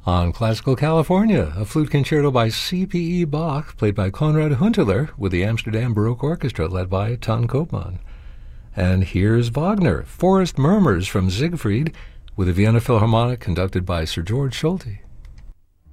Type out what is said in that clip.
On Classical California, a flute concerto by C.P.E. Bach, played by Konrad Hunteler, with the Amsterdam Baroque Orchestra, led by Ton Koopman. And here's Wagner, Forest Murmurs from Siegfried, with the Vienna Philharmonic, conducted by Sir George Solti.